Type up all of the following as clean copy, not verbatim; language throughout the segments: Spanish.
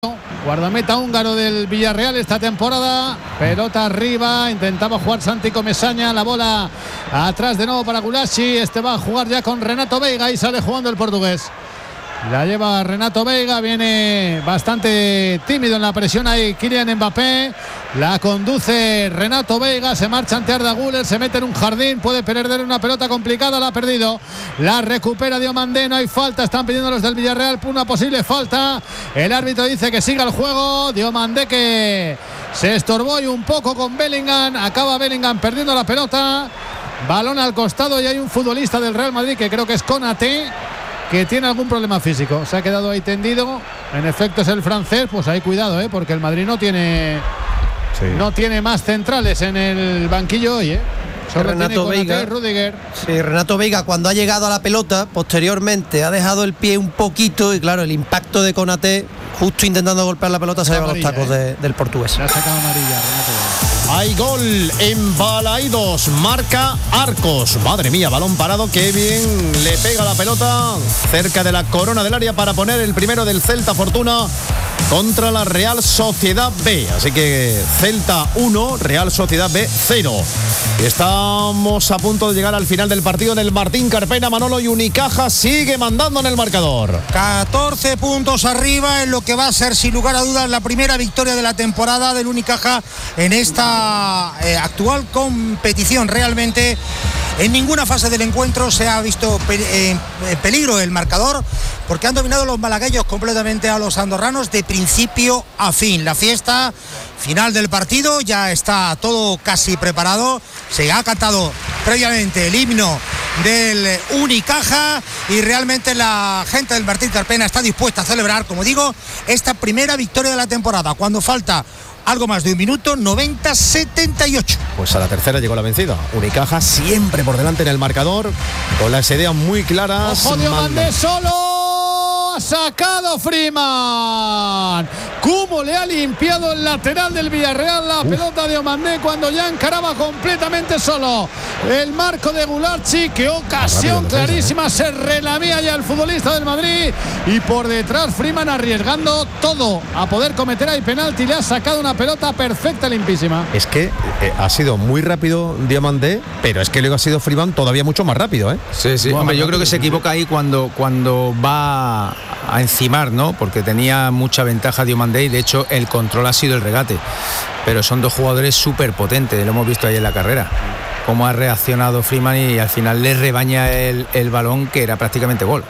Guardameta húngaro del Villarreal esta temporada. Pelota arriba, intentaba jugar Santi Comesaña, la bola atrás de nuevo para Gulacsi. Este va a jugar ya con Renato Veiga y sale jugando el portugués. La lleva Renato Veiga, viene bastante tímido en la presión ahí Kylian Mbappé. La conduce Renato Veiga, se marcha ante Arda Güler, se mete en un jardín, puede perder una pelota complicada, la ha perdido. La recupera Diomandé, no hay falta, están pidiendo los del Villarreal una posible falta. El árbitro dice que siga el juego. Diomandé que se estorbó y un poco con Bellingham, acaba Bellingham perdiendo la pelota. Balón al costado y hay un futbolista del Real Madrid que creo que es Konaté, que tiene algún problema físico, se ha quedado ahí tendido. En efecto es el francés, pues ahí cuidado, porque el Madrid no tiene más centrales en el banquillo hoy, Solo Renato Veiga, Rudiger. Sí, Renato Veiga cuando ha llegado a la pelota posteriormente ha dejado el pie un poquito y claro, el impacto de Konaté justo intentando golpear la pelota se ha llevado los tacos del portugués. Le ha sacado amarilla Renato Veiga. Hay gol en Balaidos, marca Arcos. Madre mía, balón parado, qué bien le pega la pelota cerca de la corona del área para poner el primero del Celta Fortuna contra la Real Sociedad B. Así que Celta 1, Real Sociedad B 0. Estamos a punto de llegar al final del partido en el Martín Carpena, Manolo, y Unicaja sigue mandando en el marcador. 14 puntos arriba en lo que va a ser sin lugar a dudas la primera victoria de la temporada del Unicaja en esta actual competición. Realmente en ninguna fase del encuentro se ha visto peligro el marcador, porque han dominado los malagueños completamente a los andorranos de principio a fin. La fiesta final del partido ya está todo casi preparado. Se ha cantado previamente el himno del Unicaja y realmente la gente del Martín Carpena está dispuesta a celebrar, como digo, esta primera victoria de la temporada, cuando falta algo más de un minuto, 90-78. Pues a la tercera llegó la vencida. Unicaja siempre por delante en el marcador, con las ideas muy claras. ¡Ojo, Diomandé solo! Ha sacado Freeman. ¿Cómo le ha limpiado el lateral del Villarreal la pelota de Diomandé cuando ya encaraba completamente solo el marco de Gulacsi? ¡Qué ocasión clarísima! Se relamía ya el futbolista del Madrid y por detrás Freeman arriesgando todo a poder cometer ahí penalti. Le ha sacado una pelota perfecta, limpísima. Es que ha sido muy rápido Diomandé, pero es que luego ha sido Freeman todavía mucho más rápido, Sí, sí. Hombre, yo creo que se equivoca ahí cuando va a encimar, ¿no? Porque tenía mucha ventaja Diomandé y de hecho el control ha sido el regate. Pero son dos jugadores súper potentes, lo hemos visto ahí en la carrera. Cómo ha reaccionado Freeman y al final le rebaña el balón, que era prácticamente gol.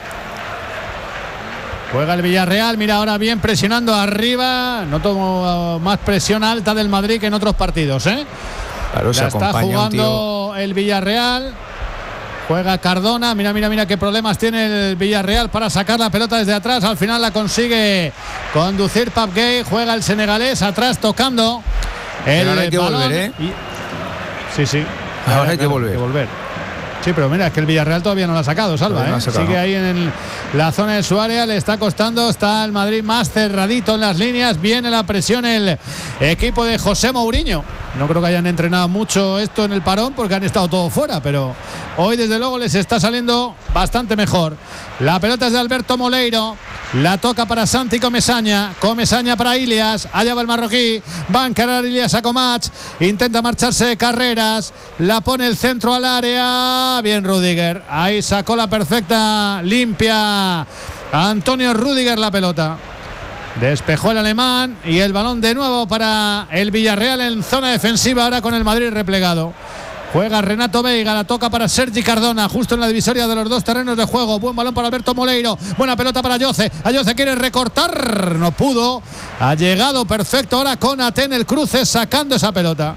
Juega el Villarreal, mira ahora bien presionando arriba. Noto más presión alta del Madrid que en otros partidos, Claro, se está jugando el Villarreal. Juega Cardona, mira qué problemas tiene el Villarreal para sacar la pelota desde atrás. Al final la consigue conducir Pape Gueye. Juega el senegalés atrás tocando el ahora hay que balón. volver, Sí. Ahora hay que volver. Sí, pero mira, es que el Villarreal todavía no lo ha sacado, Salva, no ha sacado. Sigue ahí en la zona de su área, le está costando, está el Madrid más cerradito en las líneas, viene la presión el equipo de José Mourinho. No creo que hayan entrenado mucho esto en el parón porque han estado todos fuera, pero hoy desde luego les está saliendo bastante mejor. La pelota es de Alberto Moleiro, la toca para Santi Comesaña para Ilias, allá va el marroquí, va a encarar Ilias a Comatch, intenta marcharse de carreras, la pone el centro al área, bien Rudiger, ahí sacó la perfecta limpia Antonio Rudiger la pelota. Despejó el alemán y el balón de nuevo para el Villarreal en zona defensiva, ahora con el Madrid replegado. Juega Renato Veiga, la toca para Sergi Cardona, justo en la divisoria de los dos terrenos de juego. Buen balón para Alberto Moleiro, buena pelota para Ayoce. Ayoce quiere recortar, no pudo. Ha llegado perfecto ahora Konaté en el cruce sacando esa pelota.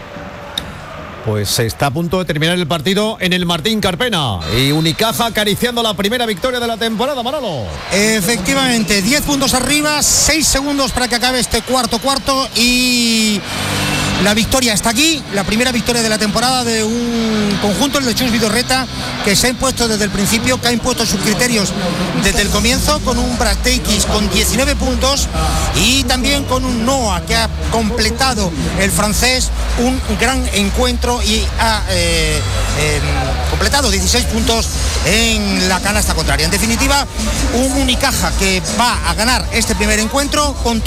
Pues está a punto de terminar el partido en el Martín Carpena y Unicaja acariciando la primera victoria de la temporada, Manolo. Efectivamente, 10 puntos arriba, 6 segundos para que acabe este cuarto y la victoria está aquí, la primera victoria de la temporada de un conjunto, el de Chus Vidorreta, que se ha impuesto desde el principio, que ha impuesto sus criterios desde el comienzo, con un Brasteikis con 19 puntos y también con un Noah que ha completado el francés un gran encuentro y ha completado, 16 puntos en la canasta contraria. En definitiva, un Unicaja que va a ganar este primer encuentro con